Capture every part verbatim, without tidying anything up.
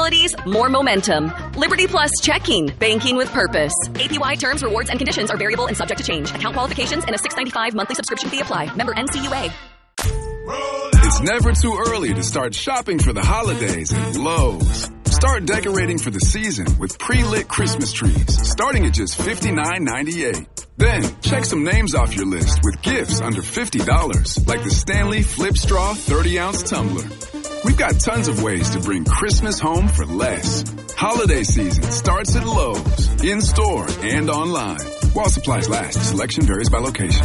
possibilities, more momentum. Liberty Plus checking. Banking with purpose. A P Y terms, rewards, and conditions are variable and subject to change. Account qualifications and a six ninety-five monthly subscription fee apply. Member N C U A. It's never too early to start shopping for the holidays at Lowe's. Start decorating for the season with pre-lit Christmas trees, starting at just fifty-nine ninety-eight. Then, check some names off your list with gifts under fifty dollars, like the Stanley Flip Straw thirty ounce tumbler. We've got tons of ways to bring Christmas home for less. Holiday season starts at Lowe's, in-store and online. While supplies last, selection varies by location.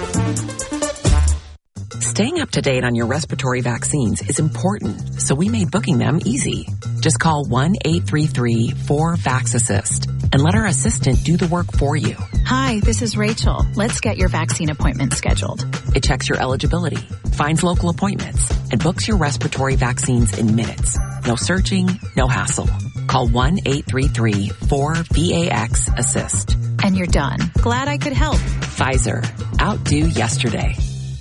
Staying up to date on your respiratory vaccines is important, so we made booking them easy. Just call one eight three three four VAX-ASSIST and let our assistant do the work for you. Hi, this is Rachel. Let's get your vaccine appointment scheduled. It checks your eligibility, finds local appointments, and books your respiratory vaccines in minutes. No searching, no hassle. Call one eight three three four VAX-ASSIST. And you're done. Glad I could help. Pfizer. Outdo yesterday.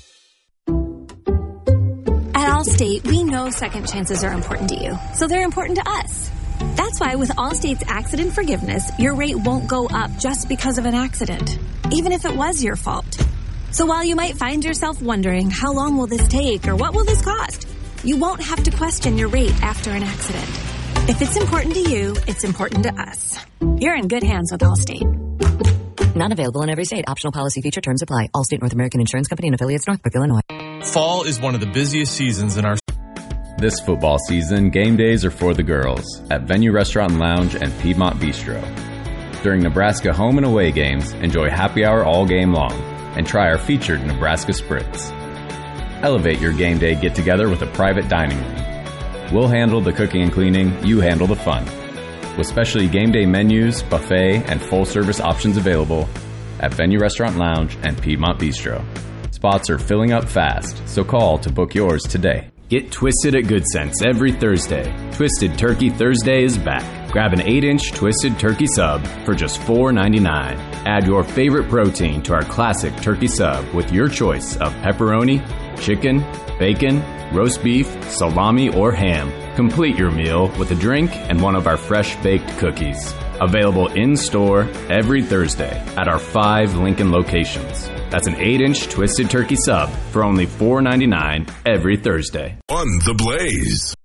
At Allstate, we know second chances are important to you, so they're important to us. That's why with Allstate's accident forgiveness, your rate won't go up just because of an accident, even if it was your fault. So while you might find yourself wondering, how long will this take or what will this cost? You won't have to question your rate after an accident. If it's important to you, it's important to us. You're in good hands with Allstate. Not available in every state. Optional policy feature terms apply. Allstate North American Insurance Company and affiliates, Northbrook, Illinois. Fall is one of the busiest seasons in our... This football season, game days are for the girls at Venue Restaurant and Lounge and Piedmont Bistro. During Nebraska home and away games, enjoy happy hour all game long and try our featured Nebraska Spritz. Elevate your game day get-together with a private dining room. We'll handle the cooking and cleaning, you handle the fun. With specialty game day menus, buffet, and full-service options available at Venue Restaurant Lounge and Piedmont Bistro. Spots are filling up fast, so call to book yours today. Get twisted at Good Sense every Thursday. Twisted Turkey Thursday is back. Grab an eight inch Twisted Turkey Sub for just four ninety-nine. Add your favorite protein to our classic turkey sub with your choice of pepperoni, chicken, bacon, roast beef, salami, or ham. Complete your meal with a drink and one of our fresh-baked cookies. Available in-store every Thursday at our five Lincoln locations. That's an eight inch Twisted Turkey Sub for only four ninety-nine every Thursday. On The Blaze.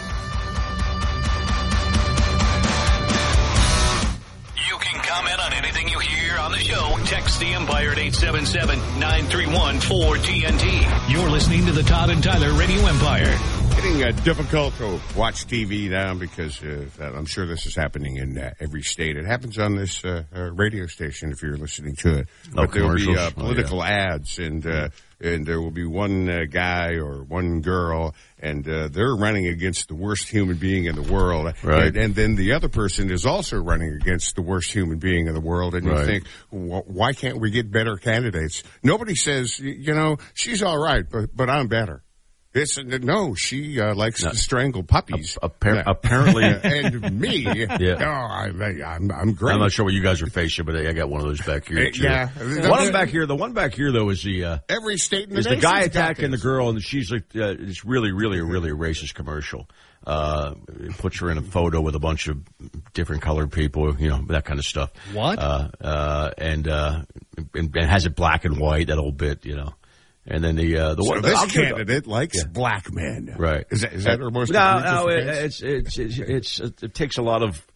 You can comment on anything you hear on the show. Text the Empire at eight seven seven, nine three one, four T N T. You're listening to the Todd and Tyler Radio Empire. Getting uh, difficult to watch T V now because uh, I'm sure this is happening in uh, every state. It happens on this uh, uh, radio station if you're listening to it. Oh, but there will be uh, oh, political yeah. ads, and uh, and there will be one uh, guy or one girl, and uh, they're running against the worst human being in the world. Right. And, and then the other person is also running against the worst human being in the world. And you Right. think, well, why can't we get better candidates? Nobody says, you know, she's all right, but but I'm better. It's, no, she uh, likes no. to strangle puppies. Appar- apparently, and me, yeah. oh, I, I'm, I'm great. I'm not sure what you guys are facing, but I got one of those back here. Too. Yeah, one of them back here. The one back here, though, is the uh, every state in the is the guy attacking the girl, and she's like, uh, it's really, really, really a racist commercial. Uh, it puts her in a photo with a bunch of different colored people, you know, that kind of stuff. What? Uh, uh, and, uh, and and has it black and white that old bit, you know. And then the uh, the so one this I'll candidate the, likes yeah. black men, right? Is that is that her most? No, no, it, it's, it's it's it's it takes a lot of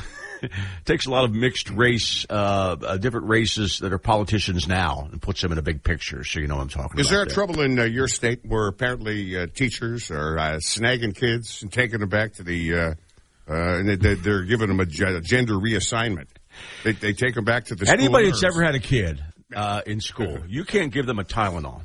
it takes a lot of mixed race, uh, uh, different races that are politicians now, and puts them in a big picture. So you know what I'm talking is about. Is there there. trouble in uh, your state where apparently uh, teachers are uh, snagging kids and taking them back to the uh, uh, and they, they're giving them a gender reassignment? They, they take them back to the anybody school that's ever had a kid uh, in school, you can't give them a Tylenol.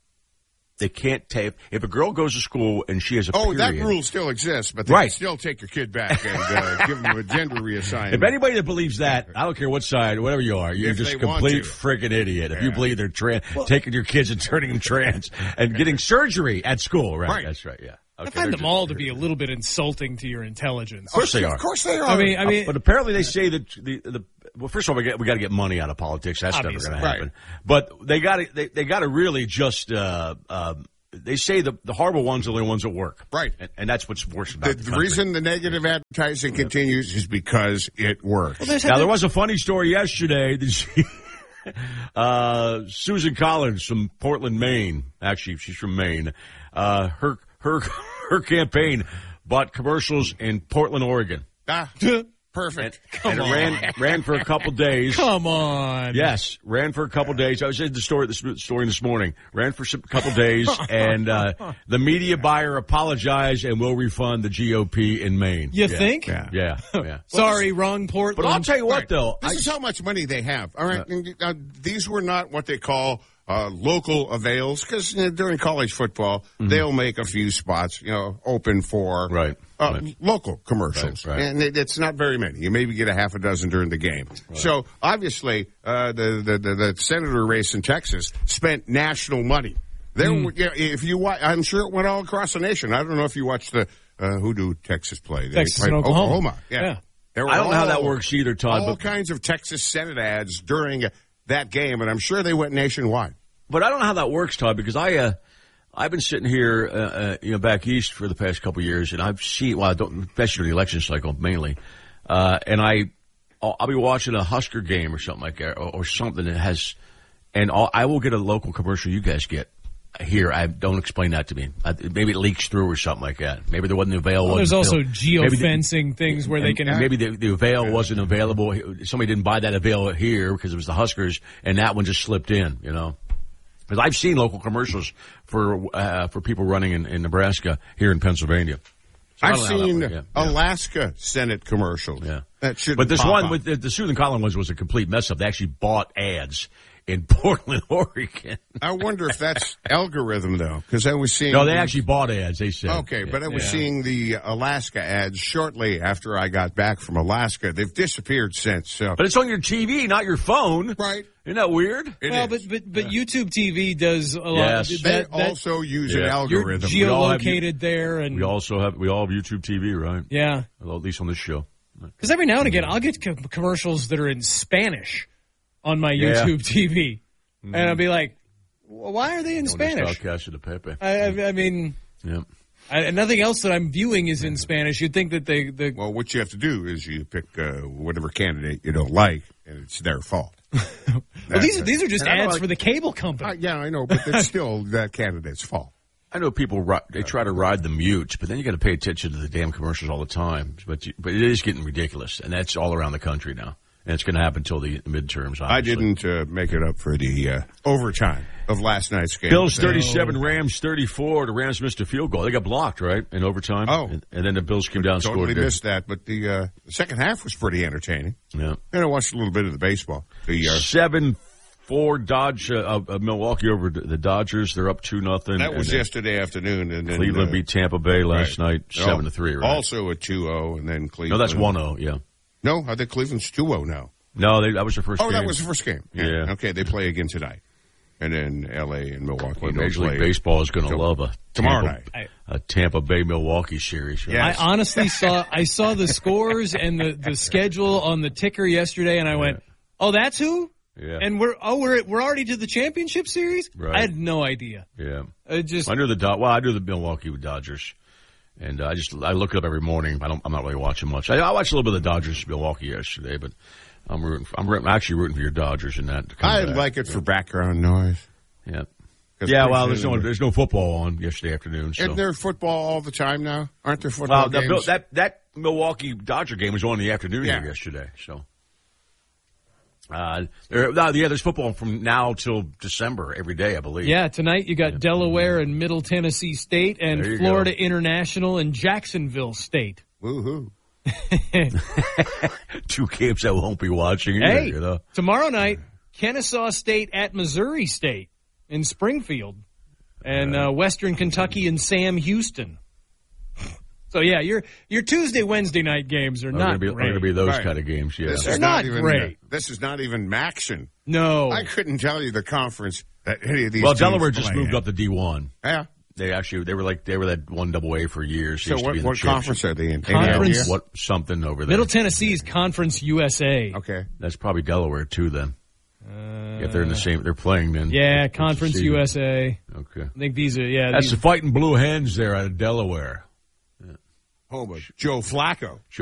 They can't take, if a girl goes to school and she has a oh, period. that rule still exists, but they right. can still take your kid back and uh, give them a gender reassignment. If anybody that believes that, I don't care what side, whatever you are, you're if just a complete freaking idiot. If yeah. you believe they're tra- well, taking your kids and turning them trans and getting surgery at school, right? right. That's right, yeah. Okay, I find them all to be a little bit insulting to your intelligence. Of course they are. Of course they are. I mean, I mean, uh, but apparently they say that the the well, first of all, we got we got to get money out of politics. That's obviously. never going to happen. Right. But they got to they, they got to really just uh, uh, they say the, the horrible ones are the only ones that work. Right. And, and that's what's worse about the, the the country. reason the negative advertising continues is because it works. Well, now, there was a funny story yesterday. That she, uh, Susan Collins from Portland, Maine. Actually, she's from Maine. Uh, her, her, her campaign bought commercials in Portland, Oregon. Ah, perfect. And, and it ran, ran for a couple days. Come on. Yes, ran for a couple days. I was in the story, this story this morning. Ran for a couple days, and uh, the media buyer apologized and will refund the G O P in Maine. You yeah. think? Yeah, yeah. yeah. Sorry, wrong Portland. But I'll tell you what, Right. though. This I, is how much money they have. All right. Uh, these were not what they call uh, local avails, because you know, during college football, mm-hmm. they'll make a few spots, you know, open for right. Uh, right. local commercials. Right, right. And it, it's not very many. You maybe get a half a dozen during the game. Right. So, obviously, uh, the, the, the, the senator race in Texas spent national money. There, mm. you know, if you watch, I'm sure it went all across the nation. I don't know if you watched the, uh, who do Texas play? They Texas played and Oklahoma. Oklahoma. Yeah. yeah. I don't all, know how that works either, Todd. All but, kinds of Texas Senate ads during that game, and I'm sure they went nationwide. But I don't know how that works, Todd, because I, uh, I've been sitting here, uh, uh, you know, back east for the past couple of years, and I've seen, well, I don't, especially during the election cycle mainly, uh, and I, I'll, I'll be watching a Husker game or something like that, or, or something that has, and I'll, I will get a local commercial you guys get here. I don't explain that to me. I, maybe it leaks through or something like that. Maybe there wasn't available. Well, there's also geofencing geofencing things where they can. Maybe the, the avail wasn't available. Somebody didn't buy that avail here because it was the Huskers, and that one just slipped in. You know. Because I've seen local commercials for uh, for people running in, in Nebraska here in Pennsylvania. So I've seen yeah, yeah. Alaska Senate commercials. Yeah, that should. But this pop one up. with the, the Susan Collins was, was a complete mess up. They actually bought ads in Portland, Oregon. I wonder if that's algorithm though, because I was seeing. No, they actually bought ads. They said. Okay, yeah, but I was yeah. seeing the Alaska ads shortly after I got back from Alaska. They've disappeared since. So. But it's on your T V, not your phone. Right. Isn't that weird? It well, is. but but but yeah. YouTube T V does a lot. Yes. That, they that, also use yeah. an algorithm. You're geolocated there, and we also have we all have YouTube T V, right? Yeah. Well, at least on this show. Because every now and again, I'll get co- commercials that are in Spanish on my Yeah. YouTube T V, mm-hmm. and I'll be like, well, "Why are they in Spanish?" Casa de Pepe. I, I, I mean, yeah. I, nothing else that I'm viewing is in Spanish. You'd think that they, the well, what you have to do is you pick uh, whatever candidate you don't like, and it's their fault. well, these are these are just ads like, for the cable company. Uh, yeah, I know, but it's still that candidate's fault. I know people ri- they try to ride the mute, but then you got to pay attention to the damn commercials all the time. But you, but it is getting ridiculous, and that's all around the country now. And it's going to happen until the midterms. Obviously. I didn't uh, make it up for the uh, overtime of last night's game. Bills thirty-seven, Rams thirty-four. The Rams missed a field goal. They got blocked, right, in overtime. Oh, and, and then the Bills came down and totally scored. missed that, but the, uh, the second half was pretty entertaining. Yeah, and I watched a little bit of the baseball. The uh, seven four Dodge uh, uh, Milwaukee over the Dodgers. They're up two nothing. That was yesterday afternoon, and then Cleveland uh, beat Tampa Bay last right. night, seven to three. Right? Also a two oh, and then Cleveland. No, that's one oh. Yeah. No, I think Cleveland's two oh now. No, they, that was their first oh, game. that was the first game. Yeah. yeah. Okay, they play again tonight. And then L A and Milwaukee. Well, Major League Baseball is going to love a tomorrow Tampa, night. a Tampa Bay Milwaukee series. Right? Yes. I honestly saw I saw the scores and the, the schedule on the ticker yesterday, and I went, "Oh, that's who." Yeah. And we're oh we're we're already to the championship series. Right. I had no idea. Yeah. I just I knew the Do- well, I knew the Milwaukee Dodgers. And uh, I just I look it up every morning. I don't. I'm not really watching much. I, I watched a little bit of the Dodgers Milwaukee yesterday, but I'm rooting. For, I'm, rooting, I'm actually rooting for your Dodgers in that. I back. like it for background noise. Yeah. Yeah. Well, there's no there's no football on yesterday afternoon. So. Isn't there football all the time now? Aren't there football well, games? That that Milwaukee Dodger game was on in the afternoon yeah. here yesterday. So. Uh, there, no, yeah, there's football from now till December every day, I believe. Yeah, tonight you got yeah. Delaware and Middle Tennessee State and Florida go. International and Jacksonville State. Woohoo. Two games I won't be watching either, hey, you know. Tomorrow night, Kennesaw State at Missouri State in Springfield and uh, Western Kentucky and Sam Houston. So, yeah, your your Tuesday, Wednesday night games are, are not gonna be, great. Are going to be those right. kind of games, yeah. This They're is not, not even, great. Uh, this is not even Maction. No. I couldn't tell you the conference that any of these Well, teams Delaware just play moved in. up to D one. Yeah. They actually, they were like, they were that one double A for years. So what, what conference are they in? Conference. What, something over there. Middle Tennessee's Conference U S A. Okay. That's probably Delaware, too, then. Uh, if they're in the same, they're playing then. Yeah, Conference U S A. Okay. I think these are, yeah. That's these, the Fighting Blue Hens there out of Delaware. Home of Joe Flacco.